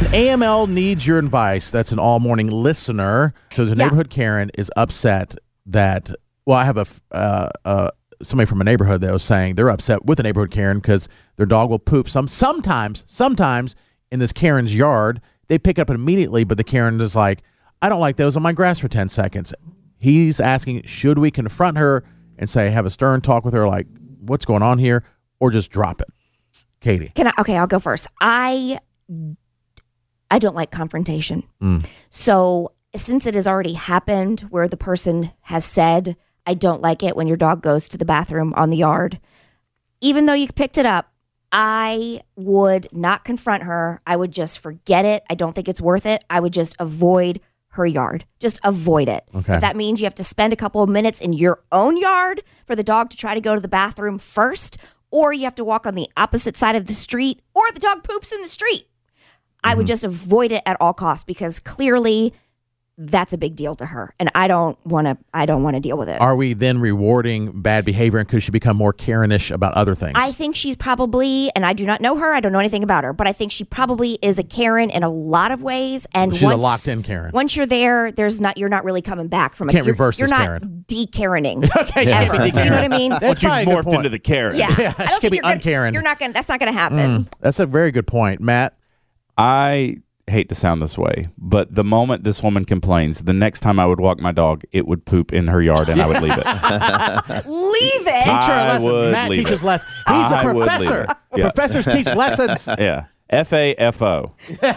AML needs your advice. That's an all-morning listener. So the neighborhood Karen is upset that, well, I have somebody from a neighborhood that was saying they're upset with the neighborhood Karen because their dog will poop sometimes in this Karen's yard. They pick up immediately, but the Karen is like, I don't like those on my grass for 10 seconds. He's asking, should we confront her and say, have a stern talk with her, like, what's going on here, or just drop it? Katie. Okay, I'll go first. I don't like confrontation. So since it has already happened where the person has said, I don't like it when your dog goes to the bathroom on the yard, even though you picked it up, I would not confront her. I would just forget it. I don't think it's worth it. I would just avoid her yard. Just avoid it. Okay. If that means you have to spend a couple of minutes in your own yard for the dog to try to go to the bathroom first, or you have to walk on the opposite side of the street, or the dog poops in the street, I would just avoid it at all costs, because clearly that's a big deal to her, and I don't want to deal with it. Are we then rewarding bad behavior, and could she become more Karen-ish about other things? I think she's probably, and I do not know her, I don't know anything about her, but I think she probably is a Karen in a lot of ways. And she's a locked-in Karen. Once you're there, you're not really coming back from it. Can't reverse You're this not Karen. de-Karening. Okay, ever. Do you know what I mean? That's You've probably a good morphed point. into the Karen. Yeah, Yeah, I she don't can think be you're gonna, un-Karen. you're not gonna. That's not gonna happen. That's a very good point. Matt? I hate to sound this way, but the moment this woman complains, the next time I would walk my dog, it would poop in her yard and I would leave it. Leave it. Teach her a I lesson. would Matt leave teaches it. lessons. He's a I would leave professor. it. Yeah. Professors teach lessons. Yeah. FAFO.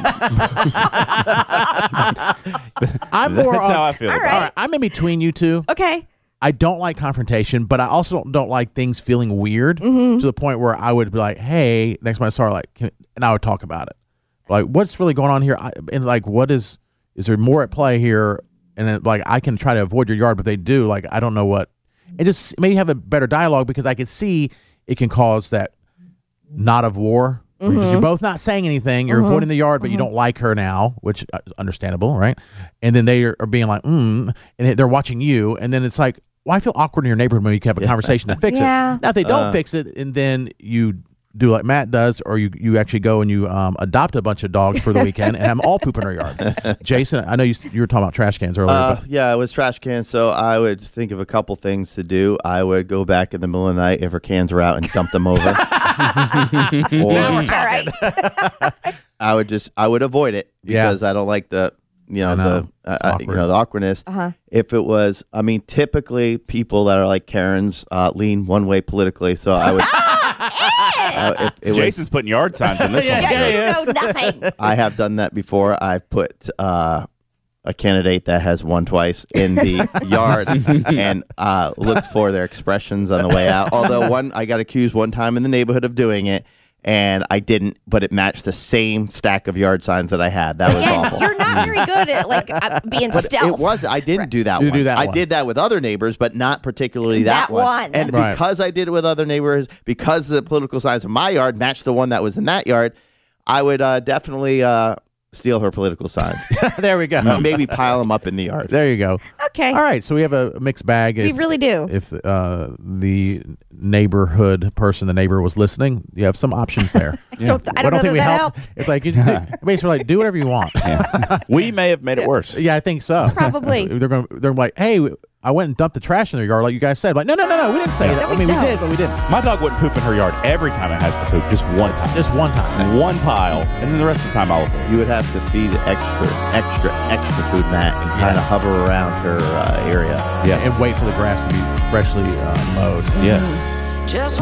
I'm more That's how I feel. All about right. All right, I'm in between you two. Okay. I don't like confrontation, but I also don't like things feeling weird to the point where I would be like, hey, next time I saw her, like, and I would talk about it. Like, what's really going on here? And like, is there more at play here? And then, like, I can try to avoid your yard, but they do. Like, I don't know what. And just maybe have a better dialogue, because I could see it can cause that knot of war. You're both not saying anything. You're avoiding the yard, but you don't like her now, which is understandable, right? And then they are being like, and they're watching you. And then it's like, well, I feel awkward in your neighborhood when you can have a conversation to fix it. Now, if they don't fix it, and then you do like Matt does, or you actually go and you adopt a bunch of dogs for the weekend and have them all poop in our yard. Jason, I know you were talking about trash cans earlier. But Yeah, it was trash cans. So I would think of a couple things to do. I would go back in the middle of the night if her cans are out and dump them over. Or All right. I would avoid it, because I don't like the awkwardness. If it was, typically people that are like Karens lean one way politically. So I would. Jason's putting yard signs in this one. You know nothing. I have done that before. I've put a candidate that has won twice in the yard and looked for their expressions on the way out. Although I got accused one time in the neighborhood of doing it, and I didn't, but it matched the same stack of yard signs that I had. That was awful. You're not very good at being stealth. I didn't do that You one. do that I one. did that with other neighbors, but not particularly that one. And Right. because I did it with other neighbors, because the political signs of my yard matched the one that was in that yard, I would definitely steal her political signs. there we go. Maybe pile them up in the yard. There you go. Okay. All right, so we have a mixed bag. We really do. If the neighborhood person, the neighbor, was listening, you have some options there. I don't know think we that helped. helped. It's like, basically, like, do whatever you want. We may have made it worse. Yeah, I think so. Probably. They're like, hey, I went and dumped the trash in their yard, like you guys said. Like, no, we didn't say that. I mean, we did, but we didn't. My dog wouldn't poop in her yard every time it has to poop. Just one time. Just one time. One pile. And then the rest of the time I'll avoid. You would have to feed extra food, Matt, and kind of hover around her area. Yeah, and wait for the grass to be freshly mowed. Yes. Just